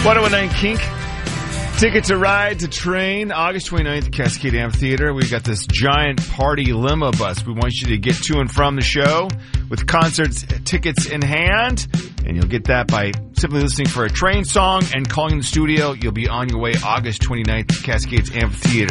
1019 Kink. Ticket to Ride to Train, August 29th, Cascade Amphitheater. We've got this giant party limo bus. We want you to get to and from the show with concerts tickets in hand. And you'll get that by simply listening for a train song and calling the studio. You'll be on your way August 29th, Cascades Amphitheater.